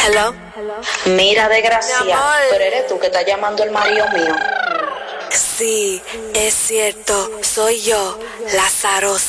Hello. Mira, Mi desgracia, amor. pero eres tú que estás llamando al marido mío. Sí, es cierto, soy yo, Lázaro.